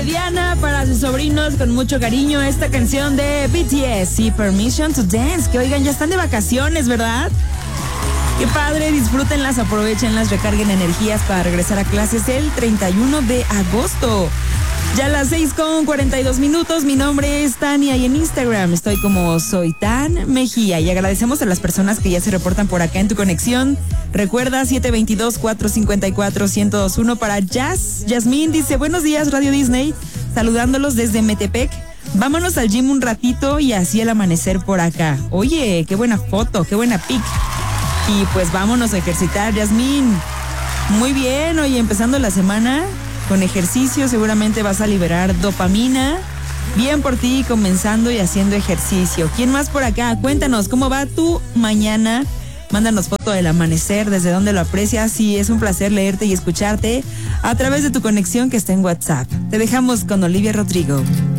de Diana para sus sobrinos con mucho cariño. Esta canción de BTS y Permission to Dance. Que oigan, ya están de vacaciones, ¿verdad? Qué padre, disfrútenlas, aprovechenlas, recarguen energías para regresar a clases el 31 de agosto. Ya a las 6:42. Mi nombre es Tania y en Instagram estoy como Soy Tan Mejía. Y agradecemos a las personas que ya se reportan por acá en tu conexión. Recuerda 722-454-1021 para Jazz. Yasmín dice, buenos días Radio Disney, saludándolos desde Metepec. Vámonos al gym un ratito y así el amanecer por acá. Oye, qué buena foto, qué buena pic. Y pues vámonos a ejercitar, Yasmín. Muy bien, oye, empezando la semana con ejercicio, seguramente vas a liberar dopamina. Bien por ti, comenzando y haciendo ejercicio. ¿Quién más por acá? Cuéntanos, ¿cómo va tu mañana? Mándanos foto del amanecer, desde dónde lo aprecias, y es un placer leerte y escucharte a través de tu conexión que está en WhatsApp. Te dejamos con Olivia Rodrigo.